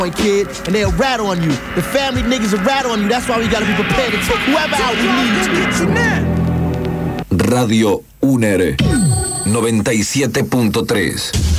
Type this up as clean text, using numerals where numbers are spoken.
kid, and they'll rat on you. The family niggas will rat on you. That's why we gotta be prepared to take whoever out we need to. Radio UNER 97.3